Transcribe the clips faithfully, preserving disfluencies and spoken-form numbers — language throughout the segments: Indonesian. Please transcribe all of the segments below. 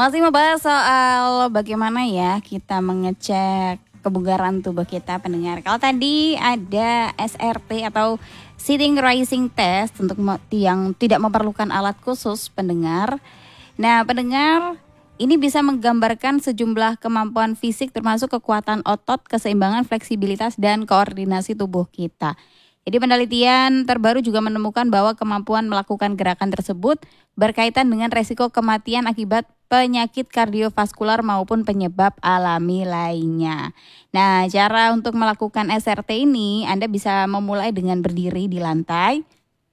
Masih membahas soal bagaimana ya kita mengecek kebugaran tubuh kita, pendengar. Kalau tadi ada S R T atau Sitting Rising Test untuk yang tidak memerlukan alat khusus, pendengar. Nah, pendengar, ini bisa menggambarkan sejumlah kemampuan fisik termasuk kekuatan otot, keseimbangan, fleksibilitas, dan koordinasi tubuh kita. Jadi penelitian terbaru juga menemukan bahwa kemampuan melakukan gerakan tersebut berkaitan dengan resiko kematian akibat penyakit kardiovaskular maupun penyebab alami lainnya. Nah, cara untuk melakukan S R T ini Anda bisa memulai dengan berdiri di lantai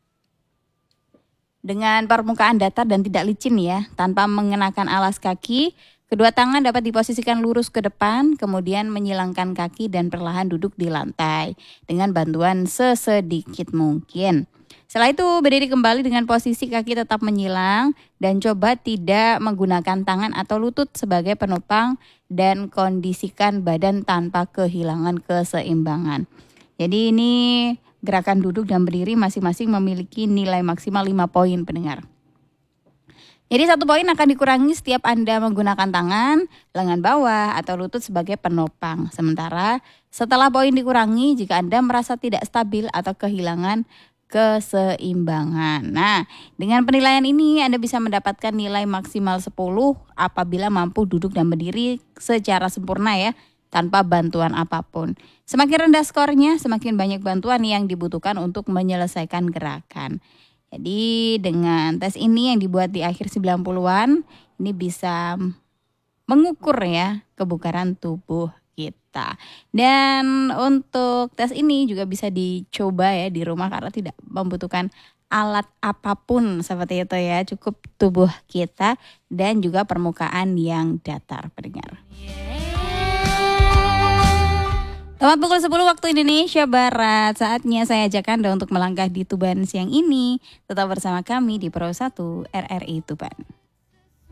dengan permukaan datar dan tidak licin ya, tanpa mengenakan alas kaki. Kedua tangan dapat diposisikan lurus ke depan, kemudian menyilangkan kaki dan perlahan duduk di lantai dengan bantuan sesedikit mungkin. Setelah itu berdiri kembali dengan posisi kaki tetap menyilang dan coba tidak menggunakan tangan atau lutut sebagai penopang dan kondisikan badan tanpa kehilangan keseimbangan. Jadi ini gerakan duduk dan berdiri masing-masing memiliki nilai maksimal lima poin, pendengar. Jadi satu poin akan dikurangi setiap Anda menggunakan tangan, lengan bawah, atau lutut sebagai penopang. Sementara setelah poin dikurangi jika Anda merasa tidak stabil atau kehilangan keseimbangan. Nah, dengan penilaian ini Anda bisa mendapatkan nilai maksimal sepuluh apabila mampu duduk dan berdiri secara sempurna ya, tanpa bantuan apapun. Semakin rendah skornya, semakin banyak bantuan yang dibutuhkan untuk menyelesaikan gerakan. Jadi dengan tes ini yang dibuat di akhir sembilan puluhan, ini bisa mengukur ya kebugaran tubuh kita. Dan untuk tes ini juga bisa dicoba ya di rumah karena tidak membutuhkan alat apapun seperti itu ya. Cukup tubuh kita dan juga permukaan yang datar, pendengar. Tepat pukul sepuluh waktu Indonesia Barat, saatnya saya ajak Anda untuk melangkah di Tuban siang ini. Tetap bersama kami di Pro satu R R I Tuban.